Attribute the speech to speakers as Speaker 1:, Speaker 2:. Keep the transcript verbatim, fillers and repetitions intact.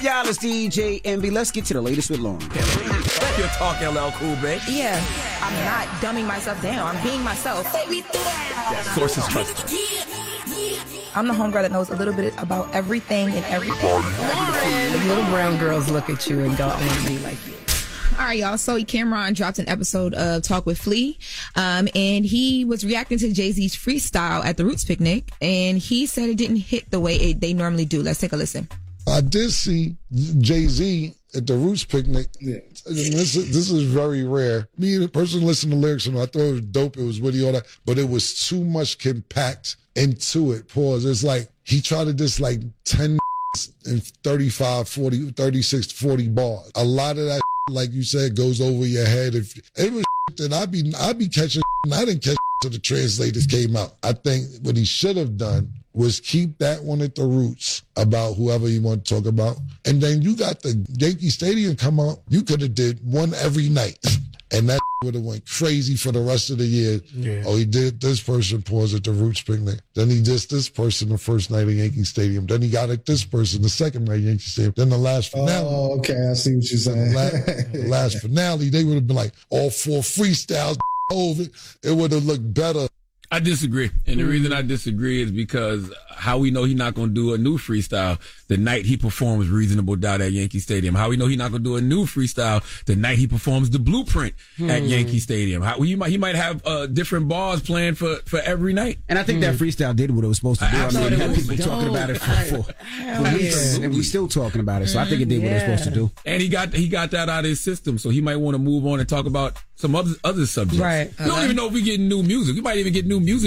Speaker 1: Y'all, it's D J Envy. Let's get to the latest with Lauren.
Speaker 2: You're talking L L Cool, babe.
Speaker 3: Yeah, I'm not dumbing myself down. I'm being myself.
Speaker 2: That sources trust.
Speaker 3: I'm the homegirl that knows a little bit about everything and everything.
Speaker 4: Lauren. Little brown girls look at you and go, I want to be like you.
Speaker 5: All right, y'all. So Cameron dropped an episode of Talk with Flea, um, and he was reacting to Jay-Z's freestyle at the Roots picnic, and he said it didn't hit the way it, they normally do. Let's take a listen.
Speaker 6: I did see Jay-Z at the Roots picnic. Yeah. This is, this is very rare. Me, the person listening to lyrics, and I thought it was dope. It was witty, all that, but it was too much compact into it. Pause. It's like he tried to just like ten and thirty-five, forty, thirty-six, forty bars. A lot of that, like you said, goes over your head. If it was that I'd be, I'd be catching, and I didn't catch till the translators came out. I think what he should have done was keep that one at the Roots about whoever you want to talk about. And then you got the Yankee Stadium come out. You could have did one every night. And that would have went crazy for the rest of the year. Yeah. Oh, he did this person pause at the Roots picnic. Then he did this person the first night at Yankee Stadium. Then he got at this person the second night at Yankee Stadium. Then the last finale.
Speaker 7: Oh, okay. I see what you're saying.
Speaker 6: The last, the last finale, they would have been like all four freestyles over. It would have looked better.
Speaker 8: I disagree. And the reason I disagree is because how we know he's not going to do a new freestyle the night he performs Reasonable Doubt at Yankee Stadium. How we know he's not going to do a new freestyle the night he performs The Blueprint hmm. at Yankee Stadium. How, he might he might have uh, different bars planned for, for every night.
Speaker 1: And I think hmm. that freestyle did what it was supposed to do. I, I mean, had people dope. talking about it for, for, for weeks, and we still talking about it. So I think it did what yeah. it was supposed to do.
Speaker 8: And he got he got that out of his system, so he might want to move on and talk about some other other subjects.
Speaker 4: Right.
Speaker 8: We don't
Speaker 4: uh-huh.
Speaker 8: even know if we get new music. We might even get new music